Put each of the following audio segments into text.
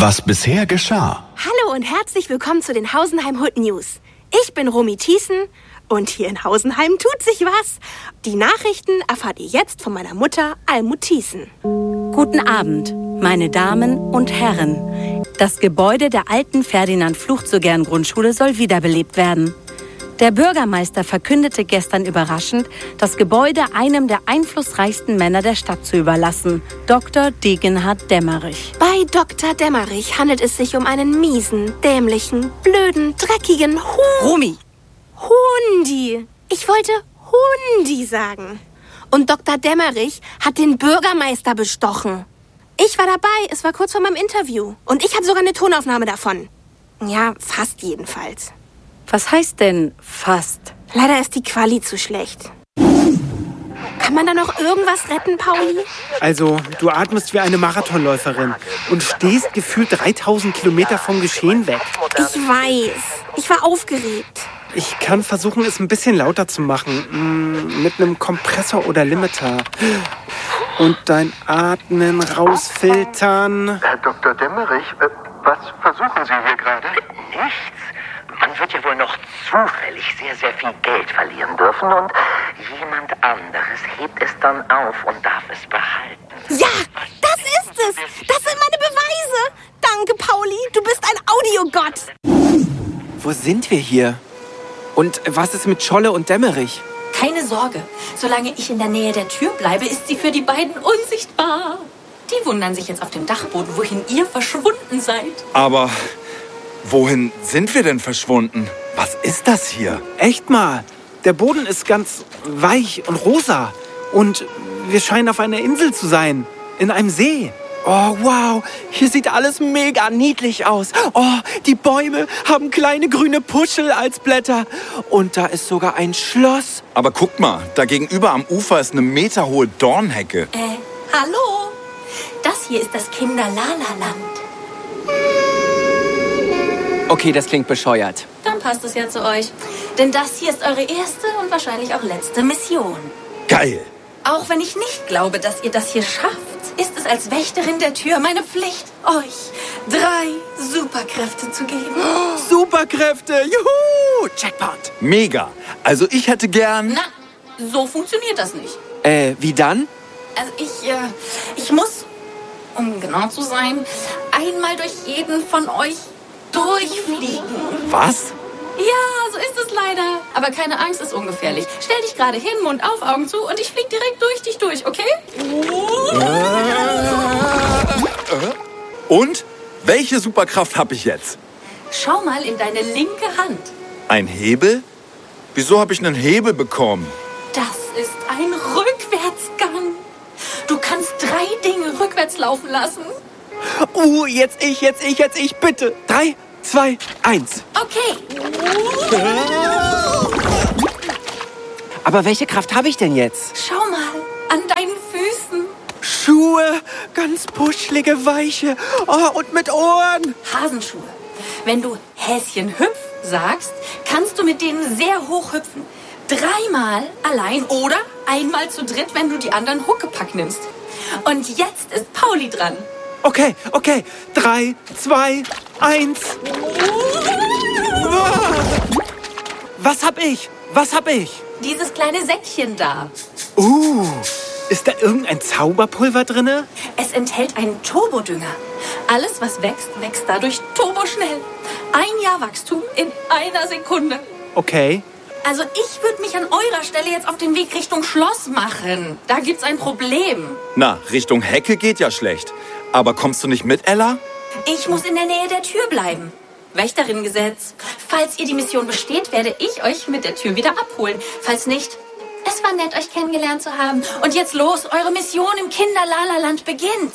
Was bisher geschah. Hallo und herzlich willkommen zu den Hausenheim Hood News. Ich bin Romy Thiessen und hier in Hausenheim tut sich was. Die Nachrichten erfahrt ihr jetzt von meiner Mutter Almut Thiessen. Guten Abend, meine Damen und Herren. Das Gebäude der alten Ferdinand-Fluchzogern-Grundschule soll wiederbelebt werden. Der Bürgermeister verkündete gestern überraschend, das Gebäude einem der einflussreichsten Männer der Stadt zu überlassen, Dr. Degenhard Dämmerich. Bei Dr. Dämmerich handelt es sich um einen miesen, dämlichen, blöden, dreckigen Romy! Hundi. Ich wollte Hundi sagen. Und Dr. Dämmerich hat den Bürgermeister bestochen. Ich war dabei, es war kurz vor meinem Interview. Und ich habe sogar eine Tonaufnahme davon. Ja, fast jedenfalls. Was heißt denn fast? Leider ist die Quali zu schlecht. Kann man da noch irgendwas retten, Pauli? Also, du atmest wie eine Marathonläuferin und stehst gefühlt 3000 Kilometer vom Geschehen weg. Ich weiß. Ich war aufgeregt. Ich kann versuchen, es ein bisschen lauter zu machen. Mit einem Kompressor oder Limiter. Und dein Atmen rausfiltern. Herr Dr. Dämmerich, was versuchen Sie hier gerade? Nichts. Man wird ja wohl noch zufällig sehr, sehr viel Geld verlieren dürfen und jemand anderes hebt es dann auf und darf es behalten. Ja, das ist es. Das sind meine Beweise. Danke, Pauli. Du bist ein Audiogott. Wo sind wir hier? Und was ist mit Scholle und Dämmerich? Keine Sorge. Solange ich in der Nähe der Tür bleibe, ist sie für die beiden unsichtbar. Die wundern sich jetzt auf dem Dachboden, wohin ihr verschwunden seid. Aber wohin sind wir denn verschwunden? Was ist das hier? Echt mal. Der Boden ist ganz weich und rosa. Und wir scheinen auf einer Insel zu sein. In einem See. Oh, wow. Hier sieht alles mega niedlich aus. Oh, die Bäume haben kleine grüne Puschel als Blätter. Und da ist sogar ein Schloss. Aber guck mal, da gegenüber am Ufer ist eine meterhohe Dornhecke. Hallo? Das hier ist das Kinder-Lala-Land. Okay, das klingt bescheuert. Dann passt es ja zu euch. Denn das hier ist eure erste und wahrscheinlich auch letzte Mission. Geil. Auch wenn ich nicht glaube, dass ihr das hier schafft, ist es als Wächterin der Tür meine Pflicht, euch 3 Superkräfte zu geben. Oh, Superkräfte, juhu, Jackpot. Mega. Also ich hätte gern... Na, so funktioniert das nicht. Wie dann? Also ich muss, um genau zu sein, einmal durch jeden von euch durchfliegen. Was? Ja, so ist es leider. Aber keine Angst, ist ungefährlich. Stell dich gerade hin, Mund auf, Augen zu und ich flieg direkt durch dich durch, okay? Und? Welche Superkraft habe ich jetzt? Schau mal in deine linke Hand. Ein Hebel? Wieso habe ich einen Hebel bekommen? Das ist ein Rückwärtsgang. Du kannst 3 Dinge rückwärts laufen lassen. Jetzt ich, bitte. 3, 2, 1. Okay. Aber welche Kraft habe ich denn jetzt? Schau mal an deinen Füßen. Schuhe, ganz puschlige, weiche. Oh, und mit Ohren. Hasenschuhe. Wenn du Häschen hüpf sagst, kannst du mit denen sehr hoch hüpfen. 3-mal allein oder einmal zu dritt, wenn du die anderen Huckepack nimmst. Und jetzt ist Pauli dran. Okay. 3, 2, 1. Was hab ich? Dieses kleine Säckchen da. Ist da irgendein Zauberpulver drinne? Es enthält einen Turbodünger. Alles, was wächst, wächst dadurch turboschnell. 1 Jahr Wachstum in 1 Sekunde. Okay. Also ich würde mich an eurer Stelle jetzt auf den Weg Richtung Schloss machen. Da gibt's ein Problem. Na, Richtung Hecke geht ja schlecht. Aber kommst du nicht mit, Ella? Ich muss in der Nähe der Tür bleiben. Wächterinnengesetz. Falls ihr die Mission besteht, werde ich euch mit der Tür wieder abholen. Falls nicht, es war nett, euch kennengelernt zu haben. Und jetzt los, eure Mission im Kinder-Lala-Land beginnt.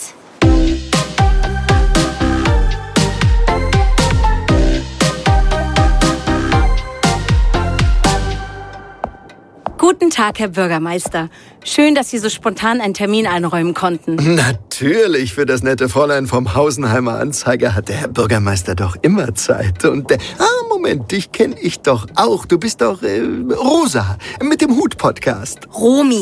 Guten Tag, Herr Bürgermeister. Schön, dass Sie so spontan einen Termin einräumen konnten. Natürlich, für das nette Fräulein vom Hausenheimer Anzeiger hat der Herr Bürgermeister doch immer Zeit. Und Moment, dich kenne ich doch auch. Du bist doch Rosa mit dem Hut-Podcast. Romy.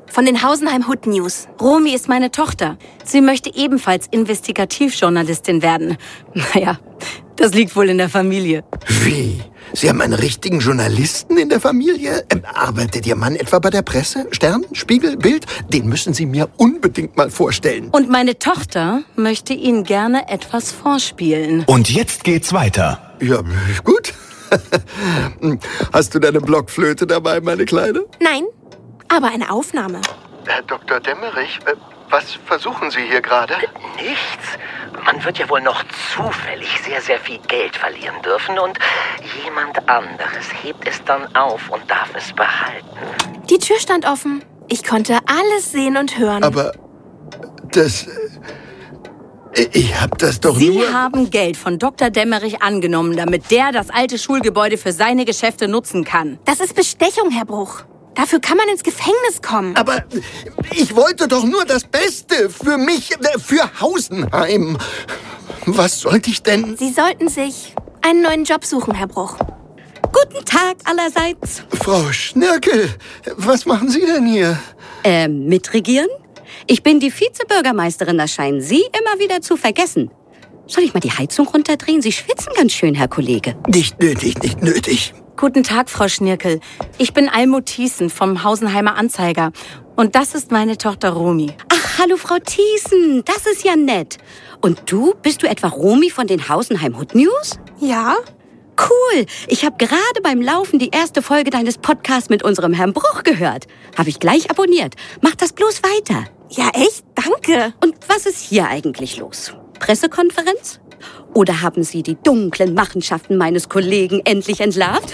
von den Hausenheim Hood News. Romy ist meine Tochter. Sie möchte ebenfalls Investigativjournalistin werden. Naja, das liegt wohl in der Familie. Wie? Sie haben einen richtigen Journalisten in der Familie? Arbeitet Ihr Mann etwa bei der Presse? Stern, Spiegel, Bild? Den müssen Sie mir unbedingt mal vorstellen. Und meine Tochter möchte Ihnen gerne etwas vorspielen. Und jetzt geht's weiter. Ja, gut. Hast du deine Blockflöte dabei, meine Kleine? Nein, aber eine Aufnahme. Herr Dr. Demmerich, was versuchen Sie hier gerade? Nichts. Man wird ja wohl noch zufällig sehr, sehr viel Geld verlieren dürfen und jemand anderes hebt es dann auf und darf es behalten. Die Tür stand offen. Ich konnte alles sehen und hören. Aber das... Ich hab das doch Sie nur... haben Geld von Dr. Demmerich angenommen, damit der das alte Schulgebäude für seine Geschäfte nutzen kann. Das ist Bestechung, Herr Bruch. Dafür kann man ins Gefängnis kommen. Aber ich wollte doch nur das Beste für mich, für Hausenheim. Was sollte ich denn... Sie sollten sich einen neuen Job suchen, Herr Bruch. Guten Tag allerseits. Frau Schnirkel, was machen Sie denn hier? Mitregieren? Ich bin die Vizebürgermeisterin, das scheinen Sie immer wieder zu vergessen. Soll ich mal die Heizung runterdrehen? Sie schwitzen ganz schön, Herr Kollege. Nicht nötig, nicht nötig. Guten Tag, Frau Schnirkel. Ich bin Almut Thiessen vom Hausenheimer Anzeiger. Und das ist meine Tochter Romy. Ach, hallo Frau Thiessen, das ist ja nett. Und du, bist du etwa Romy von den Hausenheim Hood News? Ja? Cool, ich habe gerade beim Laufen die erste Folge deines Podcasts mit unserem Herrn Bruch gehört. Habe ich gleich abonniert. Mach das bloß weiter. Ja, echt? Danke. Und was ist hier eigentlich los? Pressekonferenz? Oder haben Sie die dunklen Machenschaften meines Kollegen endlich entlarvt?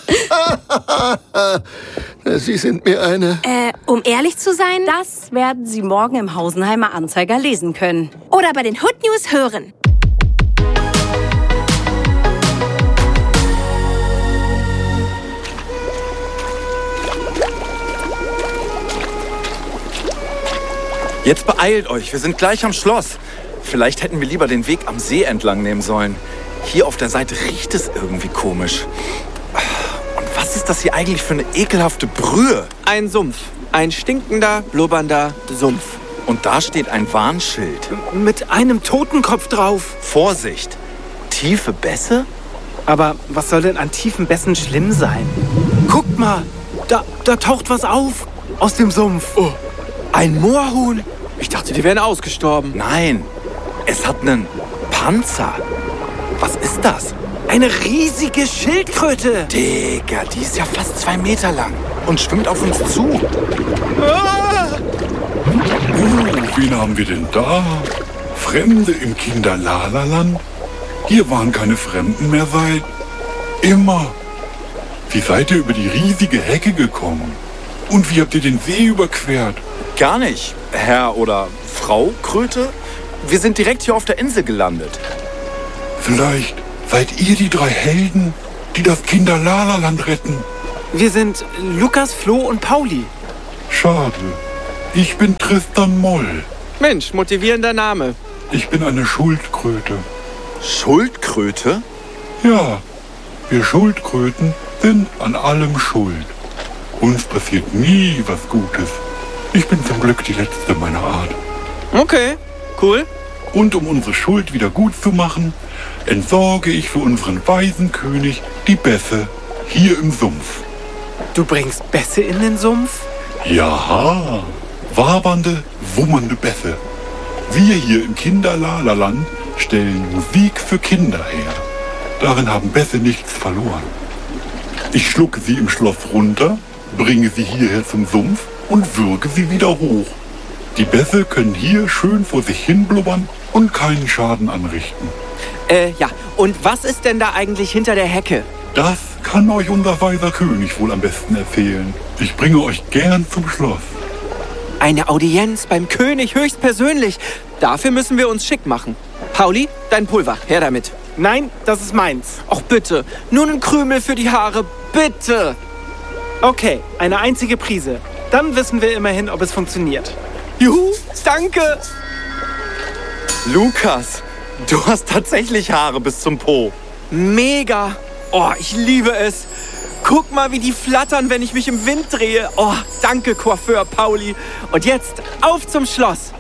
Sie sind mir eine... Um ehrlich zu sein... Das werden Sie morgen im Hausenheimer Anzeiger lesen können. Oder bei den Hood News hören. Jetzt beeilt euch, wir sind gleich am Schloss. Vielleicht hätten wir lieber den Weg am See entlang nehmen sollen. Hier auf der Seite riecht es irgendwie komisch. Und was ist das hier eigentlich für eine ekelhafte Brühe? Ein Sumpf. Ein stinkender, blubbernder Sumpf. Und da steht ein Warnschild. Mit einem Totenkopf drauf. Vorsicht, tiefe Bässe? Aber was soll denn an tiefen Bässen schlimm sein? Guckt mal, da taucht was auf aus dem Sumpf. Oh, ein Moorhuhn. Ich dachte, die wären ausgestorben. Nein, es hat einen Panzer. Was ist das? Eine riesige Schildkröte. Digga, die ist ja fast 2 Meter lang und schwimmt auf uns zu. Ah! Wen haben wir denn da? Fremde im Kinderlalaland? Hier waren keine Fremden mehr seit immer. Wie seid ihr über die riesige Hecke gekommen? Und wie habt ihr den See überquert? Gar nicht, Herr oder Frau Kröte. Wir sind direkt hier auf der Insel gelandet. Vielleicht seid ihr die 3 Helden, die das Kinderlalaland retten. Wir sind Lukas, Flo und Pauli. Schade. Ich bin Tristan Moll. Mensch, motivierender Name. Ich bin eine Schuldkröte. Schuldkröte? Ja, wir Schuldkröten sind an allem schuld. Uns passiert nie was Gutes. Ich bin zum Glück die letzte meiner Art. Okay, cool. Und um unsere Schuld wieder gut zu machen, entsorge ich für unseren weisen König die Bässe hier im Sumpf. Du bringst Bässe in den Sumpf? Ja, wabernde, wummernde Bässe. Wir hier im Kinderlalaland stellen Musik für Kinder her. Darin haben Bässe nichts verloren. Ich schlucke sie im Schloss runter, bringe sie hierher zum Sumpf und würge sie wieder hoch. Die Bässe können hier schön vor sich hin blubbern und keinen Schaden anrichten. Ja. Und was ist denn da eigentlich hinter der Hecke? Das kann euch unser weiser König wohl am besten erzählen. Ich bringe euch gern zum Schloss. Eine Audienz beim König höchstpersönlich. Dafür müssen wir uns schick machen. Pauli, dein Pulver, her damit. Nein, das ist meins. Ach bitte, nur einen Krümel für die Haare, bitte. Okay, eine einzige Prise. Dann wissen wir immerhin, ob es funktioniert. Juhu, danke. Lukas, du hast tatsächlich Haare bis zum Po. Mega. Oh, ich liebe es. Guck mal, wie die flattern, wenn ich mich im Wind drehe. Oh, danke, Coiffeur Pauli. Und jetzt auf zum Schloss.